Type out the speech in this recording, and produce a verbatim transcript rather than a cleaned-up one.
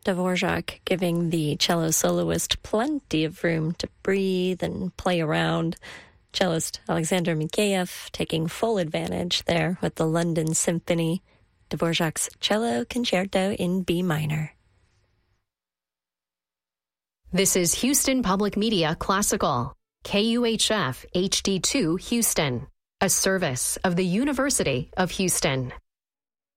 Dvorak giving the cello soloist plenty of room to breathe and play around. Cellist Alexander Mikheyev taking full advantage there with the London Symphony. Dvorak's Cello Concerto in B minor. This is Houston Public Media Classical, K U H F H D two Houston, a service of the University of Houston.